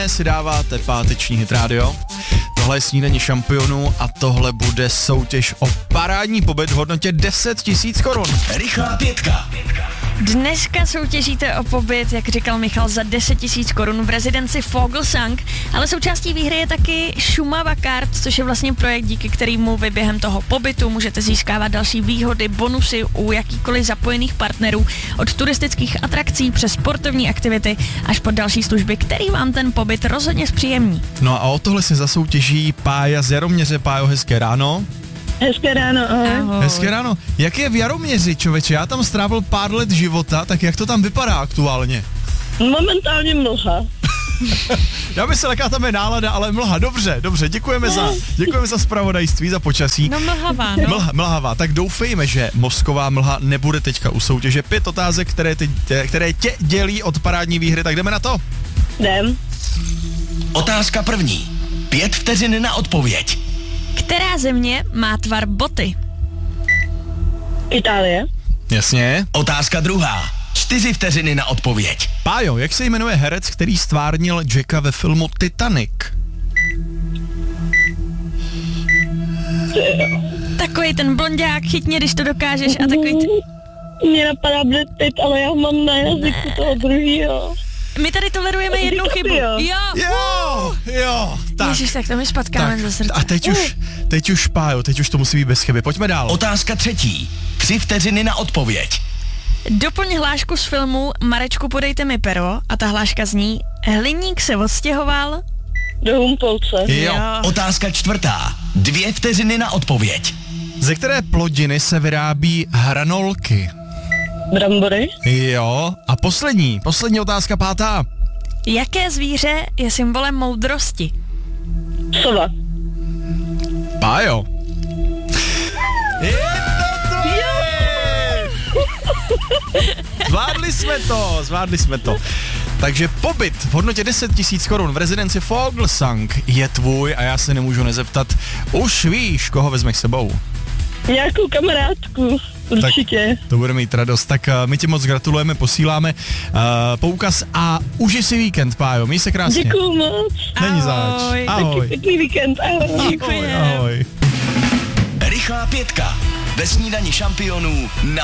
Si dáváte páteční Hit Radio. Tohle je snídaní šampionů a tohle bude soutěž o parádní pobyt v hodnotě 10 000 korun. Rychlá pětka. Dneska soutěžíte o pobyt, jak říkal Michal, za 10 000 korun v rezidenci Vogelsang, ale součástí výhry je taky Šumava Kart, což je vlastně projekt, díky kterému vy během toho pobytu můžete získávat další výhody, bonusy u jakýkoliv zapojených partnerů, od turistických atrakcí přes sportovní aktivity až po další služby, který vám ten pobyt rozhodně zpříjemní. No a o tohle se zasoutěží Pája z Jaroměře. Pájo, hezké ráno. Hezké ráno, ahoj. Hezké ráno. Jak je v Jaroměři, člověče? Já tam strávil pár let života, tak jak to tam vypadá aktuálně? Momentálně mlha. Já myslel, jaká tam je nálada, ale mlha. Dobře, děkujeme za zpravodajství, za počasí. No mlhavá, no. Mlhavá, tak doufejme, že mozková mlha nebude teďka u soutěže. 5 otázek, které tě dělí od parádní výhry, tak jdeme na to. Jdem. Otázka první. 5 vteřin na odpověď. Která země má tvar boty? Itálie. Jasně. Otázka druhá. 4 vteřiny na odpověď. Pájo, jak se jmenuje herec, který stvárnil Jacka ve filmu Titanic? Takový ten blonďák, chytně, když to dokážeš, a takový... Mně napadá Brad Pitt, ale já mám na jazyku toho druhýho. My tady tolerujeme jednu chybu. Jo, tak. Ježiš, tak to mi špatkáme za srdce. A teď už, Pájo, teď už to musí být bez chyby. Pojďme dál. Otázka třetí. 3 vteřiny na odpověď. Doplň hlášku z filmu Marečku, podejte mi pero, a ta hláška zní: hliník se odstěhoval Do Humpolce. Jo. Otázka čtvrtá. 2 vteřiny na odpověď. Ze které plodiny se vyrábí hranolky? Brambory. Jo. A poslední otázka, 5. Jaké zvíře je symbolem moudrosti? Sova. Pájo. Zvládli jsme to. Takže pobyt v hodnotě 10 000 korun v rezidenci Vogelsang je tvůj a já se nemůžu nezeptat. Už víš, koho vezmeš sebou? Nějakou kamarádku, určitě. Tak to bude mít radost. Tak my ti moc gratulujeme, posíláme poukaz a užij si víkend, Pájo. Měj se krásně. Děkuju moc. Není zač. Ahoj. Pěkný víkend, ahoj. Ahoj. Rychlá pětka. Ve snídani šampionů na